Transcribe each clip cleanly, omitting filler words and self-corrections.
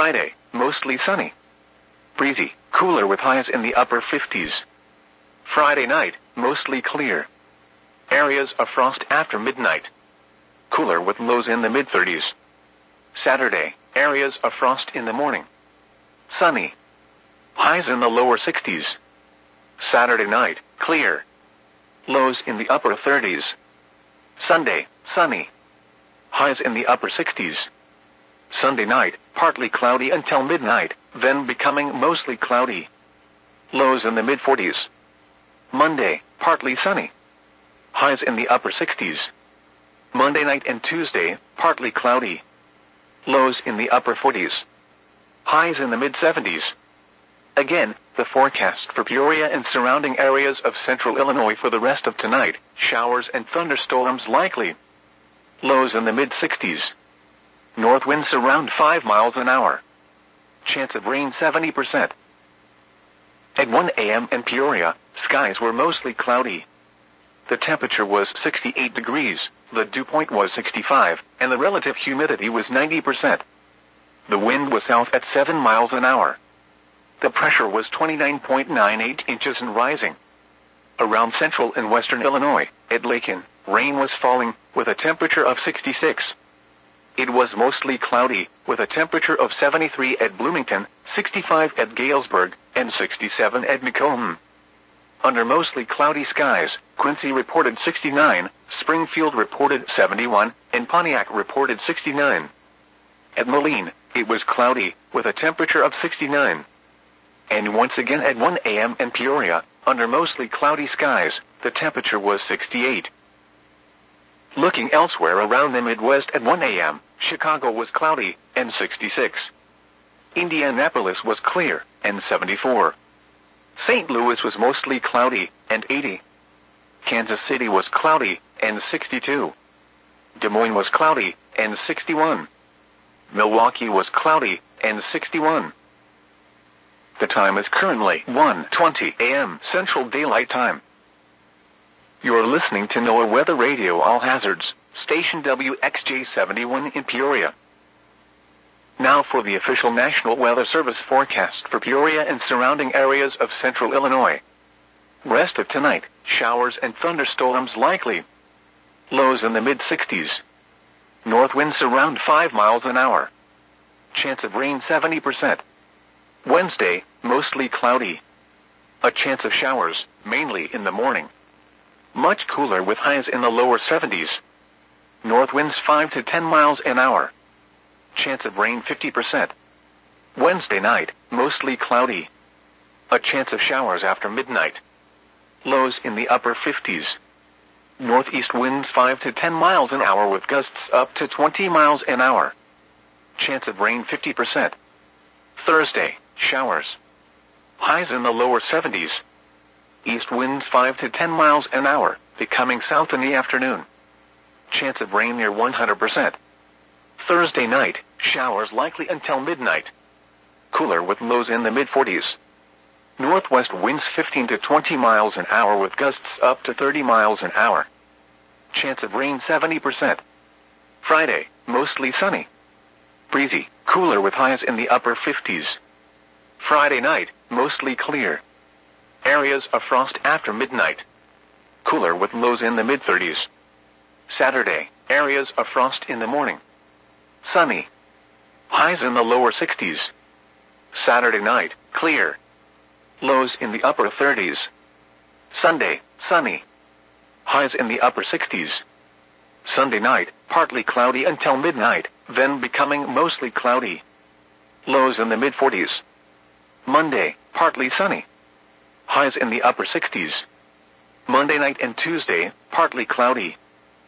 Friday, mostly sunny. Breezy, cooler with highs in the upper 50s. Friday night, mostly clear. Areas of frost after midnight. Cooler with lows in the mid-30s. Saturday, areas of frost in the morning. Sunny. Highs in the lower 60s. Saturday night, clear. Lows in the upper 30s. Sunday, sunny. Highs in the upper 60s. Sunday night, partly cloudy until midnight, then becoming mostly cloudy. Lows in the mid-40s. Monday, partly sunny. Highs in the upper 60s. Monday night and Tuesday, partly cloudy. Lows in the upper 40s. Highs in the mid-70s. Again, the forecast for Peoria and surrounding areas of central Illinois for the rest of tonight: showers and thunderstorms likely. Lows in the mid-60s. North winds around 5 miles an hour. Chance of rain 70%. At 1 a.m. in Peoria, skies were mostly cloudy. The temperature was 68 degrees, the dew point was 65, and the relative humidity was 90%. The wind was south at 7 miles an hour. The pressure was 29.98 inches and rising. Around central and western Illinois, at Lakin, rain was falling, with a temperature of 66. It was mostly cloudy, with a temperature of 73 at Bloomington, 65 at Galesburg, and 67 at Macomb. Under mostly cloudy skies, Quincy reported 69, Springfield reported 71, and Pontiac reported 69. At Moline, it was cloudy, with a temperature of 69. And once again at 1 a.m. in Peoria, under mostly cloudy skies, the temperature was 68. Looking elsewhere around the Midwest at 1 a.m., Chicago was cloudy, and 66. Indianapolis was clear, and 74. St. Louis was mostly cloudy, and 80. Kansas City was cloudy, and 62. Des Moines was cloudy, and 61. Milwaukee was cloudy, and 61. The time is currently 1:20 a.m. Central Daylight Time. You're listening to NOAA Weather Radio All Hazards, station WXJ71 in Peoria. Now for the official National Weather Service forecast for Peoria and surrounding areas of central Illinois. Rest of tonight, showers and thunderstorms likely. Lows in the mid-60s. North winds around 5 miles an hour. Chance of rain 70%. Wednesday, mostly cloudy. A chance of showers, mainly in the morning. Much cooler with highs in the lower 70s. North winds 5 to 10 miles an hour. Chance of rain 50%. Wednesday night, mostly cloudy. A chance of showers after midnight. Lows in the upper 50s. Northeast winds 5 to 10 miles an hour with gusts up to 20 miles an hour. Chance of rain 50%. Thursday, showers. Highs in the lower 70s. East winds 5 to 10 miles an hour, becoming south in the afternoon. Chance of rain near 100%. Thursday night, showers likely until midnight. Cooler with lows in the mid-40s. Northwest winds 15 to 20 miles an hour with gusts up to 30 miles an hour. Chance of rain 70%. Friday, mostly sunny. Breezy, cooler with highs in the upper 50s. Friday night, mostly clear. Areas of frost after midnight. Cooler with lows in the mid-30s. Saturday, areas of frost in the morning. Sunny. Highs in the lower 60s. Saturday night, clear. Lows in the upper 30s. Sunday, sunny. Highs in the upper 60s. Sunday night, partly cloudy until midnight, then becoming mostly cloudy. Lows in the mid-40s. Monday, partly sunny. Highs in the upper 60s. Monday night and Tuesday, partly cloudy.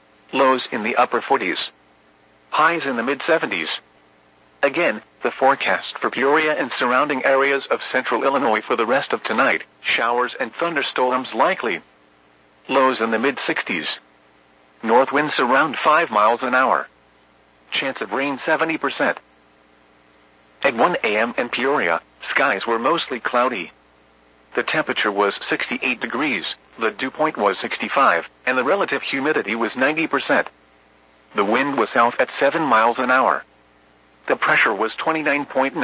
Lows in the upper 40s. Highs in the mid-70s. Again, the forecast for Peoria and surrounding areas of central Illinois for the rest of tonight: showers and thunderstorms likely. Lows in the mid-60s. North winds around 5 miles an hour. Chance of rain 70%. At 1 a.m. in Peoria, skies were mostly cloudy. The temperature was 68 degrees, the dew point was 65, and the relative humidity was 90%. The wind was south at 7 miles an hour. The pressure was 29.9